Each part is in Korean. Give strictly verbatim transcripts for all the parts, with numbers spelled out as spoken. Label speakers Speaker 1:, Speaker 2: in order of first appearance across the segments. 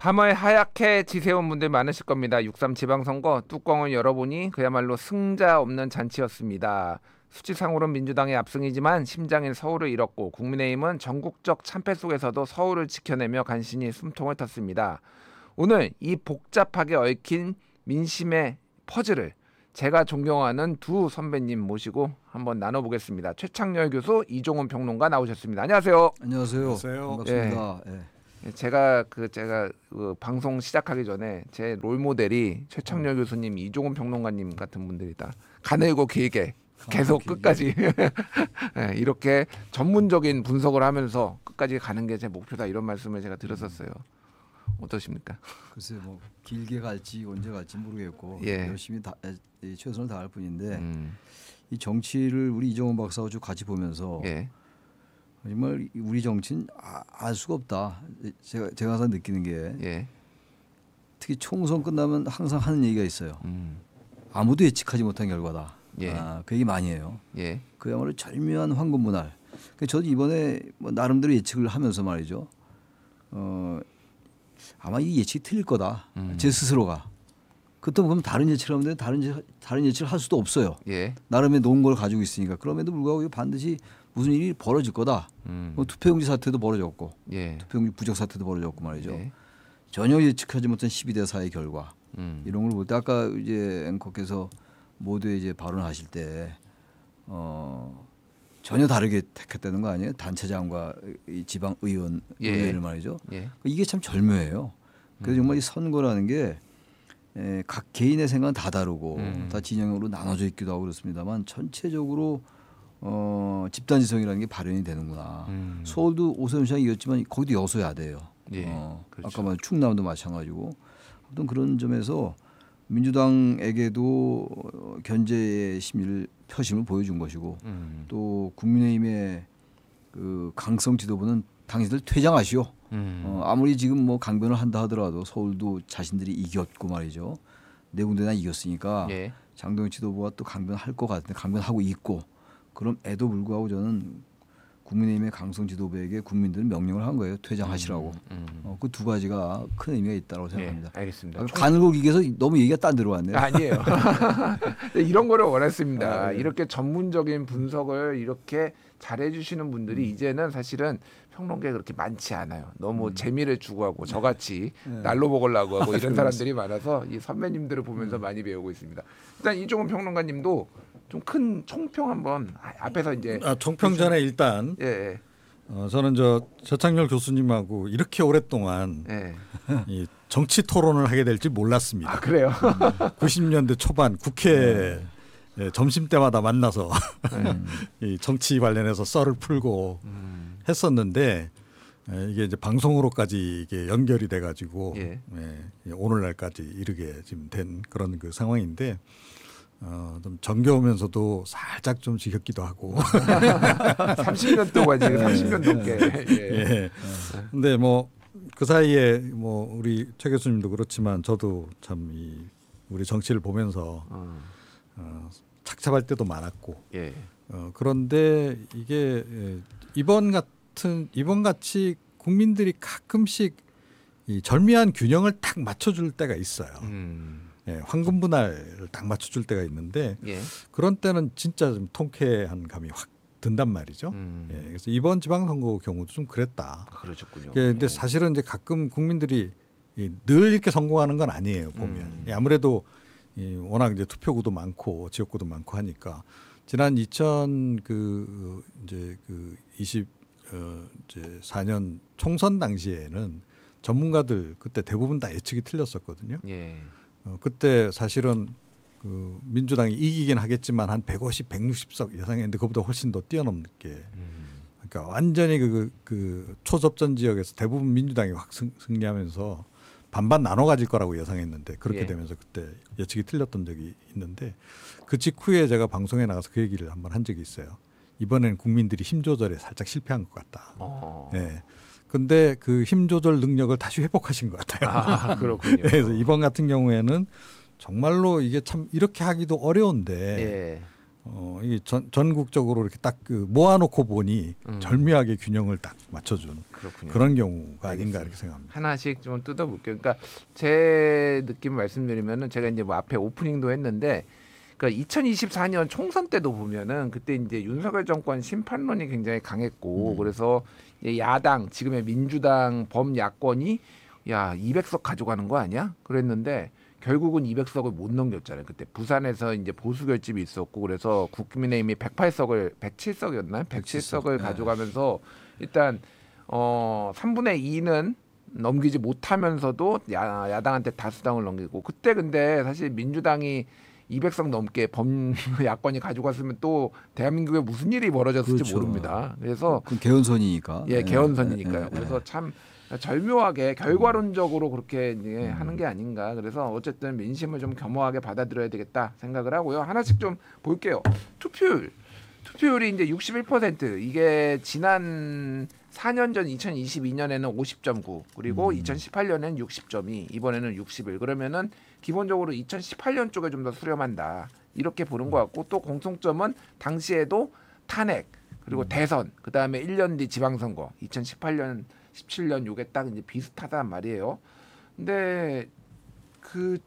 Speaker 1: 밤을 하얗게 지새운 분들 많으실 겁니다. 육삼 지방선거 뚜껑을 열어보니 그야말로 승자 없는 잔치였습니다. 수치상으로는 민주당의 압승이지만 심장인 서울을 잃었고 국민의힘은 전국적 참패 속에서도 서울을 지켜내며 간신히 숨통을 텄습니다. 오늘 이 복잡하게 얽힌 민심의 퍼즐을 제가 존경하는 두 선배님 모시고 한번 나눠보겠습니다. 최창렬 교수, 이종훈 평론가 나오셨습니다. 안녕하세요.
Speaker 2: 안녕하세요.
Speaker 3: 안녕하세요.
Speaker 2: 반갑습니다.
Speaker 1: 예.
Speaker 2: 예.
Speaker 1: 제가 그 제가 그 방송 시작하기 전에 제 롤 모델이 최창렬 교수님, 이종훈 평론가님 같은 분들이다. 가늘고 길게 계속
Speaker 2: 아,
Speaker 1: 끝까지 네, 이렇게 전문적인 분석을 하면서 끝까지 가는 게 제 목표다 이런 말씀을 제가 드렸었어요. 어떠십니까?
Speaker 2: 글쎄 뭐 길게 갈지 언제 갈지 모르겠고
Speaker 1: 예.
Speaker 2: 열심히 다, 에, 최선을 다할 뿐인데
Speaker 1: 음.
Speaker 2: 이 정치를 우리 이정훈 박사하고 쭉 같이 보면서
Speaker 1: 예.
Speaker 2: 정말 우리 정치는 아, 알 수가 없다. 제가 제가 항상 느끼는 게
Speaker 1: 예.
Speaker 2: 특히 총선 끝나면 항상 하는 얘기가 있어요.
Speaker 1: 음.
Speaker 2: 아무도 예측하지 못한 결과다.
Speaker 1: 예.
Speaker 2: 아, 그 얘기 많이 해요.
Speaker 1: 예.
Speaker 2: 그야말로 절묘한 황금분할. 저도 이번에 뭐 나름대로 예측을 하면서 말이죠. 어, 아마 이 예측이 틀릴 거다.
Speaker 1: 음.
Speaker 2: 제 스스로가. 그때 그럼 다른 예측을 하면 되는데 다른 예- 다른 예측을 할 수도 없어요.
Speaker 1: 예.
Speaker 2: 나름의 놓은 걸 가지고 있으니까. 그럼에도 불구하고 이거 반드시 무슨 일이 벌어질 거다.
Speaker 1: 음.
Speaker 2: 뭐 투표용지 사태도 벌어졌고,
Speaker 1: 예.
Speaker 2: 투표용지 부적 사태도 벌어졌고 말이죠.
Speaker 1: 예.
Speaker 2: 전혀 예측하지 못한 십이 대 사의 결과
Speaker 1: 음.
Speaker 2: 이런 걸 볼 때 아까 이제 앵커께서 모두 이제 발언하실 때 어, 전혀 다르게 택했다는 거 아니에요? 단체장과 이 지방 의원
Speaker 1: 예.
Speaker 2: 의회를 말이죠.
Speaker 1: 예.
Speaker 2: 이게 참 절묘해요. 그래서 정말 이 선거라는 게 에, 각 개인의 생각은 다 다르고
Speaker 1: 음.
Speaker 2: 다 진영으로 나눠져 있기도 하고 그렇습니다만 전체적으로 어, 집단지성이라는 게 발현이 되는구나.
Speaker 1: 음.
Speaker 2: 서울도 오세훈 시장이 이겼지만 거기도 여소야 돼요.
Speaker 1: 예.
Speaker 2: 어,
Speaker 1: 그렇죠.
Speaker 2: 아까 말 충남도 마찬가지고 어떤 그런 점에서 민주당에게도 견제의 심의를 표심을 보여준 것이고
Speaker 1: 음.
Speaker 2: 또 국민의힘의 그 강성 지도부는 당신들 퇴장하시오.
Speaker 1: 음.
Speaker 2: 어, 아무리 지금 뭐 강변을 한다 하더라도 서울도 자신들이 이겼고 말이죠. 네 군데나 이겼으니까
Speaker 1: 예.
Speaker 2: 장동현 지도부가 또 강변할 것 같은데 강변하고 있고 그럼에도 불구하고 저는 국민의힘의 강성 지도부에게 국민들은 명령을 한 거예요. 퇴장하시라고.
Speaker 1: 음.
Speaker 2: 어, 그 두 가지가 큰 의미가 있다고 생각합니다.
Speaker 1: 예. 알겠습니다.
Speaker 2: 아, 가늘고 기계에서 너무 얘기가 딴 데로 왔네요.
Speaker 1: 아니에요. 이런 거를 원했습니다.
Speaker 2: 아, 네.
Speaker 1: 이렇게 전문적인 분석을 이렇게 잘해주시는 분들이
Speaker 2: 음.
Speaker 1: 이제는 사실은 평론계에 그렇게 많지 않아요. 너무
Speaker 2: 음.
Speaker 1: 재미를 추구하고 저같이
Speaker 2: 네.
Speaker 1: 날로 먹으려고 하고 이런
Speaker 2: 그렇습니다.
Speaker 1: 사람들이 많아서 이 선배님들을 보면서 많이 배우고 있습니다. 일단 이종훈 평론가님도 좀 큰 총평 한번 아, 앞에서 이제
Speaker 3: 아, 총평 전에 일단
Speaker 1: 예, 예,
Speaker 3: 어, 저는 저 최창렬 교수님하고 이렇게 오랫동안
Speaker 1: 예.
Speaker 3: 이 정치 토론을 하게 될지 몰랐습니다.
Speaker 1: 아 그래요?
Speaker 3: 구십 년대 초반 국회 예, 점심 때마다 만나서 이 정치 관련해서 썰을 풀고
Speaker 1: 음.
Speaker 3: 했었는데 예, 이게 이제 방송으로까지 이게 연결이 돼가지고
Speaker 1: 예.
Speaker 3: 예, 오늘날까지 이르게 지금 된 그런 그 상황인데. 어, 좀 정겨우면서도 살짝 좀 지겹기도 하고.
Speaker 1: 삼십 년 동안 지금 삼십 년 넘게. 예.
Speaker 3: 예. 근데 뭐 그 사이에 뭐 우리 최 교수님도 그렇지만 저도 참 이 우리 정치를 보면서
Speaker 1: 어.
Speaker 3: 어, 착잡할 때도 많았고.
Speaker 1: 예.
Speaker 3: 어, 그런데 이게 예, 이번 같은 이번 같이 국민들이 가끔씩 이 절묘한 균형을 딱 맞춰줄 때가 있어요.
Speaker 1: 음.
Speaker 3: 예, 황금 분할을 딱 맞춰줄 때가 있는데
Speaker 1: 예.
Speaker 3: 그런 때는 진짜 좀 통쾌한 감이 확 든단 말이죠.
Speaker 1: 음.
Speaker 3: 예, 그래서 이번 지방선거 경우도 좀 그랬다.
Speaker 1: 그러셨군요.
Speaker 3: 예, 근데 사실은 이제 가끔 국민들이 이 늘 이렇게 선거하는 건 아니에요. 보면
Speaker 1: 음.
Speaker 3: 예, 아무래도 이 워낙 이제 투표구도 많고 지역구도 많고 하니까 지난 이천 그 이제 그 이십 어 이제 사 년 총선 당시에는 전문가들 그때 대부분 다 예측이 틀렸었거든요.
Speaker 1: 예.
Speaker 3: 어, 그때 사실은 그 민주당이 이기긴 하겠지만 한 백오십, 백육십 석 예상했는데 그보다 훨씬 더 뛰어넘게.
Speaker 1: 음.
Speaker 3: 그러니까 완전히 그, 그 초접전 지역에서 대부분 민주당이 확 승, 승리하면서 반반 나눠 가질 거라고 예상했는데 그렇게
Speaker 1: 예.
Speaker 3: 되면서 그때 예측이 틀렸던 적이 있는데 그 직후에 제가 방송에 나가서 그 얘기를 한번 한 적이 있어요. 이번에는 국민들이 힘 조절에 살짝 실패한 것 같다.
Speaker 1: 어.
Speaker 3: 네. 근데 그 힘 조절 능력을 다시 회복하신 것 같아요.
Speaker 1: 아, 그렇군요.
Speaker 3: 그래서 이번 같은 경우에는 정말로 이게 참 이렇게 하기도 어려운데
Speaker 1: 예.
Speaker 3: 어, 이게 전, 전국적으로 이렇게 딱 그 모아놓고 보니
Speaker 1: 음.
Speaker 3: 절묘하게 균형을 딱 맞춰준
Speaker 1: 그렇군요.
Speaker 3: 그런 경우가
Speaker 1: 알겠습니다.
Speaker 3: 아닌가 이렇게 생각합니다.
Speaker 1: 하나씩 좀 뜯어볼게요. 그러니까 제 느낌 말씀드리면은 제가 이제 뭐 앞에 오프닝도 했는데, 그러니까 이천이십사 년 총선 때도 보면은 그때 이제 윤석열 정권 심판론이 굉장히 강했고,
Speaker 2: 음.
Speaker 1: 그래서 이제 야당 지금의 민주당 범야권이 야 이백 석 가져가는 거 아니야? 그랬는데 결국은 이백 석을 못 넘겼잖아요. 그때 부산에서 이제 보수 결집이 있었고, 그래서 국민의힘이 백팔 석을 백칠 석이었나요? 백칠 석을
Speaker 2: 네.
Speaker 1: 가져가면서 일단 어 삼분의 이는 넘기지 못하면서도 야, 야당한테 다수당을 넘기고, 그때 근데 사실 민주당이 이백 석 넘게 범 야권이 가져갔으면 또 대한민국에 무슨 일이 벌어졌을지
Speaker 2: 그렇죠.
Speaker 1: 모릅니다. 그래서
Speaker 2: 그 개헌선이니까.
Speaker 1: 예,
Speaker 2: 네.
Speaker 1: 개헌선이니까요.
Speaker 2: 네, 네,
Speaker 1: 그래서 참 절묘하게 결과론적으로 그렇게 이제 하는 게 아닌가. 그래서 어쨌든 민심을 좀 겸허하게 받아들여야 되겠다 생각을 하고요. 하나씩 좀 볼게요. 투표율. 투표율이 이제 육십일 퍼센트. 이게 지난 사 년 전 이천이십이 년에는 오십 점 구, 그리고
Speaker 2: 음.
Speaker 1: 이천십팔 년에는 육십 점 이, 이번에는 육십일. 그러면은 기본적으로 이천십팔 년 쪽에 좀 더 수렴한다. 이렇게 보는 것 같고, 또 공통점은 당시에도 탄핵, 그리고
Speaker 2: 음.
Speaker 1: 대선, 그 다음에 일 년 뒤 지방선거, 이천십팔 년, 십칠 년 요게 딱 이제 비슷하단 말이에요. 근데 그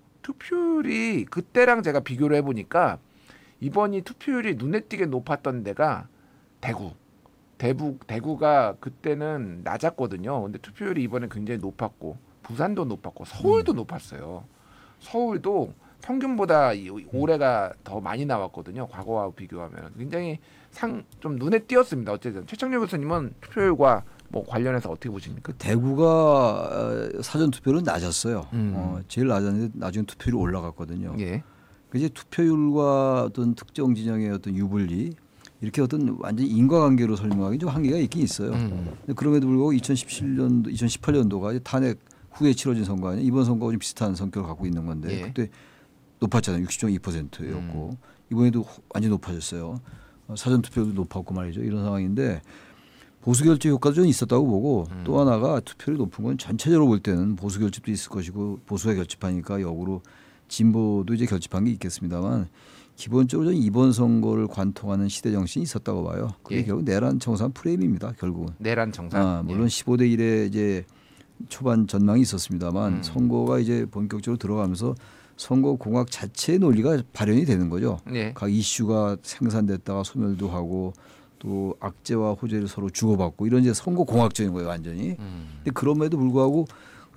Speaker 1: 투표율이 그때랑 제가 비교를 해보니까 이번이 투표율이 눈에 띄게 높았던 데가 대구. 대구 대구가 그때는 낮았거든요. 근데 투표율이 이번에 굉장히 높았고, 부산도 높았고, 서울도
Speaker 2: 음.
Speaker 1: 높았어요. 서울도 평균보다 이- 올해가 더 많이 나왔거든요. 과거와 비교하면 굉장히 상 좀 눈에 띄었습니다. 어쨌든 최창렬 교수님은 투표율과 뭐 관련해서 어떻게 보십니까?
Speaker 2: 그 대구가 어, 사전 투표는 낮았어요.
Speaker 1: 음.
Speaker 2: 어, 제일 낮았는데 나중에 투표율이 올라갔거든요.
Speaker 1: 예.
Speaker 2: 그 이제 투표율과 어떤 특정 진영의 어떤 유불리 이렇게 어떤 완전 인과관계로 설명하기 좀 한계가 있긴 있어요.
Speaker 1: 음.
Speaker 2: 근데 그럼에도 불구하고 이천십칠 년도, 이천십팔 년도가 탄핵 후에 치러진 선거 아니에요. 이번 선거와 좀 비슷한 성격을 갖고 있는 건데
Speaker 1: 예.
Speaker 2: 그때 높았잖아요. 육십 점 이 퍼센트였고
Speaker 1: 음.
Speaker 2: 이번에도 완전 높아졌어요. 어, 사전 투표도 높았고 말이죠. 이런 상황인데 보수 결집 효과도 좀 있었다고 보고,
Speaker 1: 음.
Speaker 2: 또 하나가 투표율이 높은 건 전체적으로 볼 때는 보수 결집도 있을 것이고, 보수가 결집하니까 역으로 진보도 이제 결집한 게 있겠습니다만, 기본적으로 저는 이번 선거를 관통하는 시대 정신이 있었다고 봐요. 그게
Speaker 1: 예.
Speaker 2: 결국 내란 청산 프레임입니다. 결국은.
Speaker 1: 내란 정산.
Speaker 2: 아, 물론 십오 대 일의 이제 초반 전망이 있었습니다만,
Speaker 1: 음.
Speaker 2: 선거가 이제 본격적으로 들어가면서 선거 공학 자체의 논리가 발현이 되는 거죠.
Speaker 1: 예. 예.
Speaker 2: 각 이슈가 생산됐다가 소멸도 하고, 또 악재와 호재를 서로 주고받고, 이런 이제 선거 공학적인 거예요, 완전히.
Speaker 1: 음.
Speaker 2: 근데 그럼에도 불구하고 그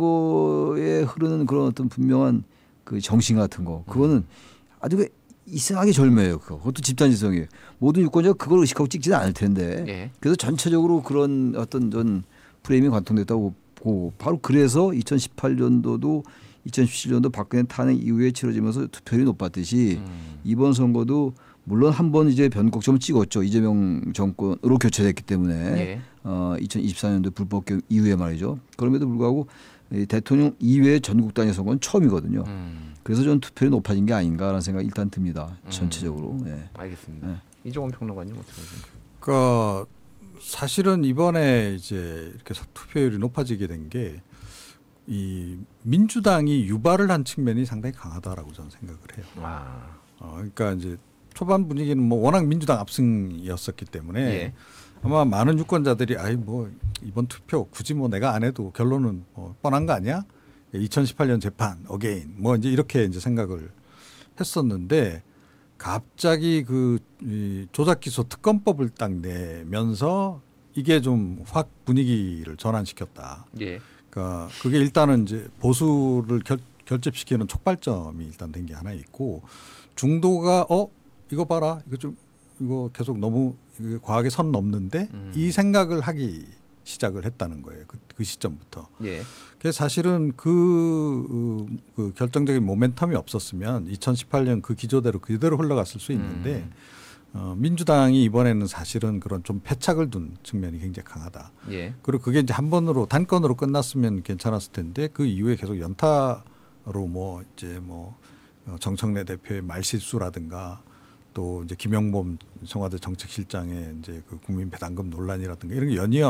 Speaker 2: 선거에 흐르는 그런 어떤 분명한 그 정신 같은 거, 그거는 아주 그 이상하게 절묘해요. 그거. 그것도 집단지성이에요. 모든 유권자가 그걸 의식하고 찍지는 않을 텐데.
Speaker 1: 예.
Speaker 2: 그래서 전체적으로 그런 어떤 전 프레임이 관통됐다고 보고, 바로 그래서 이천십팔 년도도 이천십칠 년도 박근혜 탄핵 이후에 치러지면서 투표율이 높았듯이
Speaker 1: 음.
Speaker 2: 이번 선거도 물론 한 번 이제 변곡점을 찍었죠. 이재명 정권으로 교체됐기 때문에
Speaker 1: 예.
Speaker 2: 어, 이천이십사 년도 불법 개혁 이후에 말이죠. 그럼에도 불구하고 이 대통령 이외의 전국 단위 선거는 처음이거든요.
Speaker 1: 음.
Speaker 2: 그래서 전 투표율이 높아진 게 아닌가라는 생각이 일단 듭니다.
Speaker 1: 음.
Speaker 2: 전체적으로. 예.
Speaker 1: 알겠습니다.
Speaker 2: 네.
Speaker 1: 이종원 평론가님 어떻게 보십니까?
Speaker 3: 그러니까 사실은 이번에 이제 이렇게 투표율이 높아지게 된 게 이 민주당이 유발을 한 측면이 상당히 강하다라고 저는 생각을 해요.
Speaker 1: 아.
Speaker 3: 어, 그러니까 이제 초반 분위기는 뭐 워낙 민주당 압승이었었기 때문에
Speaker 1: 예.
Speaker 3: 아마 많은 유권자들이 아이 뭐 이번 투표 굳이 뭐 내가 안 해도 결론은 뭐 뻔한 거 아니야? 이천십팔 년 재판 어게인 뭐 이제 이렇게 이제 생각을 했었는데, 갑자기 그 이 조작 기소 특검법을 딱 내면서 이게 좀 확 분위기를 전환시켰다.
Speaker 1: 예.
Speaker 3: 그러니까 그게 일단은 이제 보수를 결, 결집시키는 촉발점이 일단 된 게 하나 있고, 중도가 어 이거 봐라 이거 좀 이거 계속 너무 이거 과하게 선 넘는데
Speaker 1: 음.
Speaker 3: 이 생각을 하기 시작을 했다는 거예요. 그, 그 시점부터.
Speaker 1: 예.
Speaker 3: 그래서 사실은 그, 그 결정적인 모멘텀이 없었으면 이천십팔 년 그 기조대로 그대로 흘러갔을 수 있는데
Speaker 1: 음.
Speaker 3: 어, 민주당이 이번에는 사실은 그런 좀 패착을 둔 측면이 굉장히 강하다.
Speaker 1: 예.
Speaker 3: 그리고 그게 이제 한 번으로 단건으로 끝났으면 괜찮았을 텐데 그 이후에 계속 연타로 뭐 이제 뭐 정청래 대표의 말실수라든가 또 이제 김영범 청와대 정책실장의 이제 그 국민 배당금 논란이라든가 이런 게 연이어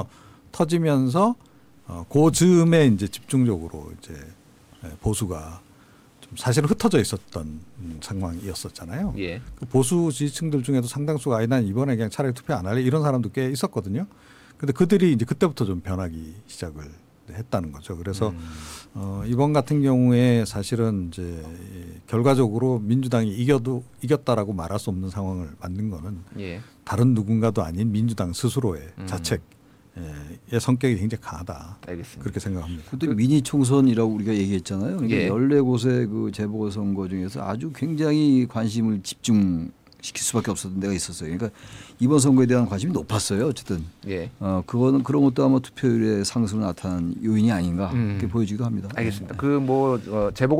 Speaker 3: 터지면서 어, 그 즈음에 이제 집중적으로 이제 보수가 좀 사실은 흩어져 있었던 음, 상황이었었잖아요.
Speaker 1: 예.
Speaker 3: 그 보수 지지층들 중에도 상당수가 아니 난 이번에 그냥 차라리 투표 안 할래 이런 사람도 꽤 있었거든요. 근데 그들이 이제 그때부터 좀 변하기 시작을 했다는 거죠. 그래서
Speaker 1: 음.
Speaker 3: 어, 이번 같은 경우에 사실은 이제 결과적으로 민주당이 이겨도 이겼다라고 말할 수 없는 상황을 만든 거는
Speaker 1: 예.
Speaker 3: 다른 누군가도 아닌 민주당 스스로의
Speaker 1: 음.
Speaker 3: 자책의 성격이 굉장히 강하다.
Speaker 1: 알겠습니다.
Speaker 3: 그렇게 생각합니다.
Speaker 2: 그때 미니 총선이라고 우리가 얘기했잖아요. 그러니까
Speaker 1: 예.
Speaker 2: 열네 곳의 그 재보궐선거 중에서 아주 굉장히 관심을 집중시킬 수밖에 없었던 데가 있었어요. 그러니까 이번 선거에 대한 관심이 높았어요. 어쨌든
Speaker 1: 예.
Speaker 2: 어 그거는 그런 것도 아마 투표율의 상승을 나타난 요인이 아닌가
Speaker 1: 음.
Speaker 2: 이렇게 보여지기도 합니다.
Speaker 1: 알겠습니다. 그 뭐 어, 재보궐